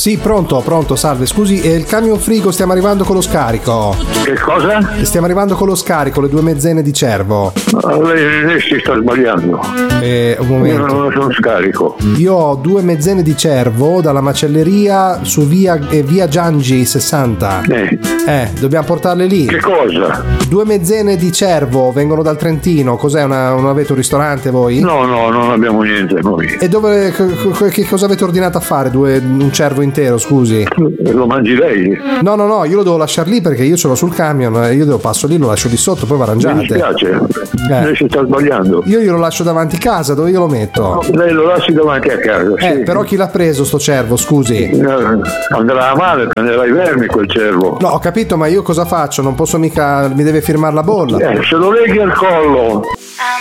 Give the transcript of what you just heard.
Sì, pronto, salve. Scusi, il camion frigo, stiamo arrivando con lo scarico. Che cosa? Stiamo arrivando con lo scarico, le 2 mezzene di cervo. Lei si sta sbagliando. Un momento. Io non sono scarico. Io ho 2 mezzene di cervo dalla macelleria su via Giangi 60. Dobbiamo portarle lì. Che cosa? 2 mezzene di cervo vengono dal Trentino. Cos'è? Non avete un ristorante voi? No, non abbiamo niente noi. E dove, che cosa avete ordinato a fare? Un cervo intero, scusi? Lo mangi lei? No, io lo devo lasciare lì perché io ce l'ho sul camion. Io passo lì, lo lascio lì sotto, poi vi arrangiate. Mi dispiace, lei si sta sbagliando. Io glielo lascio davanti casa, dove io lo metto? Lei lo lasci davanti a casa, sì. Però chi l'ha preso sto cervo, scusi? Andrà a male, prenderà i vermi quel cervo. No, ho capito, ma io cosa faccio? Non posso mica, mi deve firmare la bolla. Se lo leghi al collo.